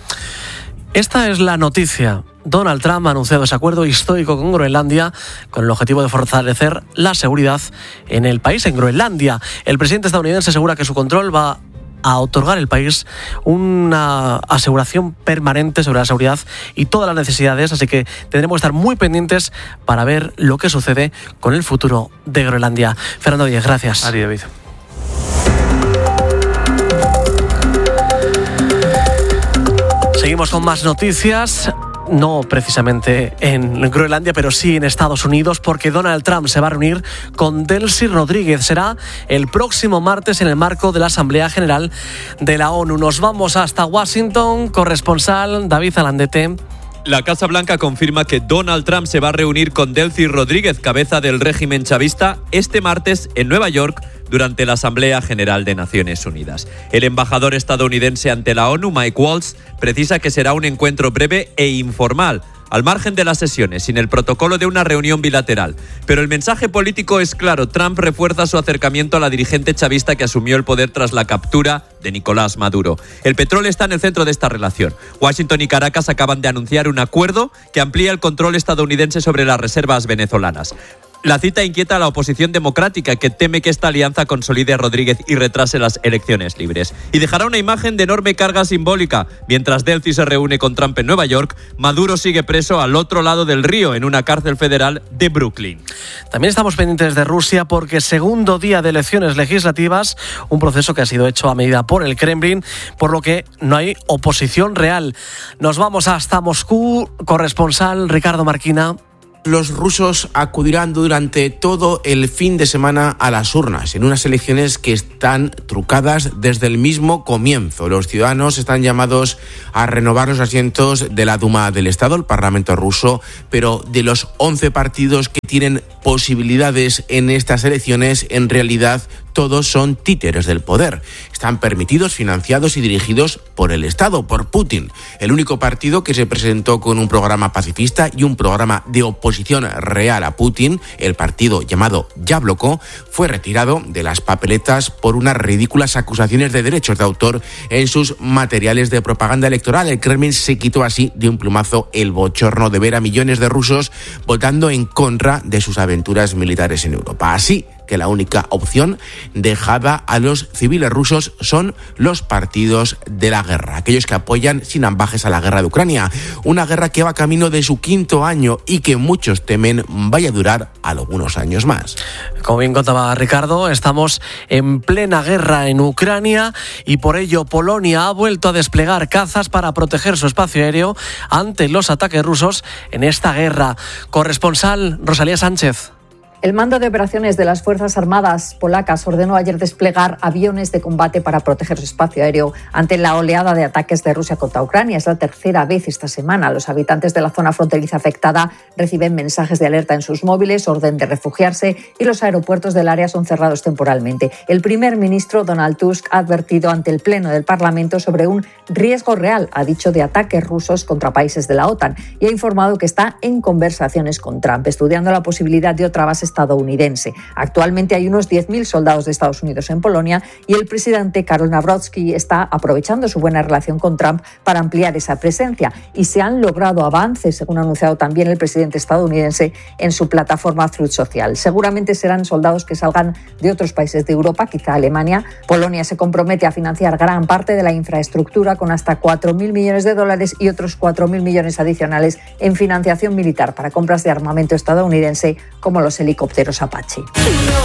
Esta es la noticia. Donald Trump ha anunciado ese acuerdo histórico con Groenlandia con el objetivo de fortalecer la seguridad en el país, en Groenlandia. El presidente estadounidense asegura que su control va a otorgar al país una aseguración permanente sobre la seguridad y todas las necesidades, así que tendremos que estar muy pendientes para ver lo que sucede con el futuro de Groenlandia. Fernando Díez, gracias. A ti, David. Seguimos con más noticias. No precisamente en Groenlandia, pero sí en Estados Unidos, porque Donald Trump se va a reunir con Delcy Rodríguez. Será el próximo martes en el marco de la Asamblea General de la ONU. Nos vamos hasta Washington, corresponsal David Alandete. La Casa Blanca confirma que Donald Trump se va a reunir con Delcy Rodríguez, cabeza del régimen chavista, este martes en Nueva York durante la Asamblea General de Naciones Unidas. El embajador estadounidense ante la ONU, Mike Waltz, precisa que será un encuentro breve e informal, al margen de las sesiones, sin el protocolo de una reunión bilateral. Pero el mensaje político es claro. Trump refuerza su acercamiento a la dirigente chavista que asumió el poder tras la captura de Nicolás Maduro. El petróleo está en el centro de esta relación. Washington y Caracas acaban de anunciar un acuerdo que amplía el control estadounidense sobre las reservas venezolanas. La cita inquieta a la oposición democrática, que teme que esta alianza consolide a Rodríguez y retrase las elecciones libres. Y dejará una imagen de enorme carga simbólica. Mientras Delcy se reúne con Trump en Nueva York, Maduro sigue preso al otro lado del río, en una cárcel federal de Brooklyn. También estamos pendientes de Rusia porque segundo día de elecciones legislativas, un proceso que ha sido hecho a medida por el Kremlin, por lo que no hay oposición real. Nos vamos hasta Moscú, corresponsal Ricardo Marquina. Los rusos acudirán durante todo el fin de semana a las urnas, en unas elecciones que están trucadas desde el mismo comienzo. Los ciudadanos están llamados a renovar los asientos de la Duma del Estado, el Parlamento ruso, pero de los once partidos que tienen posibilidades en estas elecciones, en realidad todos son títeres del poder. Están permitidos, financiados y dirigidos por el Estado, por Putin. El único partido que se presentó con un programa pacifista y un programa de oposición real a Putin, el partido llamado Yabloko, fue retirado de las papeletas por unas ridículas acusaciones de derechos de autor en sus materiales de propaganda electoral. El Kremlin se quitó así de un plumazo el bochorno de ver a millones de rusos votando en contra de sus aventuras militares en Europa. Así que la única opción dejada a los civiles rusos son los partidos de la guerra, aquellos que apoyan sin ambajes a la guerra de Ucrania, una guerra que va camino de su quinto año y que muchos temen vaya a durar algunos años más. Como bien contaba Ricardo, estamos en plena guerra en Ucrania y por ello Polonia ha vuelto a desplegar cazas para proteger su espacio aéreo ante los ataques rusos en esta guerra. Corresponsal Rosalía Sánchez. El mando de operaciones de las Fuerzas Armadas polacas ordenó ayer desplegar aviones de combate para proteger su espacio aéreo ante la oleada de ataques de Rusia contra Ucrania. Es la tercera vez esta semana. Los habitantes de la zona fronteriza afectada reciben mensajes de alerta en sus móviles, orden de refugiarse y los aeropuertos del área son cerrados temporalmente. El primer ministro Donald Tusk ha advertido ante el Pleno del Parlamento sobre un riesgo real, ha dicho, de ataques rusos contra países de la OTAN y ha informado que está en conversaciones con Trump, estudiando la posibilidad de otra base estadounidense. Actualmente hay unos diez mil soldados de Estados Unidos en Polonia y el presidente Karol Nawrocki está aprovechando su buena relación con Trump para ampliar esa presencia y se han logrado avances, según ha anunciado también el presidente estadounidense en su plataforma Truth Social. Seguramente serán soldados que salgan de otros países de Europa, quizá Alemania. Polonia se compromete a financiar gran parte de la infraestructura con hasta cuatro mil millones de dólares y otros cuatro mil millones adicionales en financiación militar para compras de armamento estadounidense como los helicópteros Apache.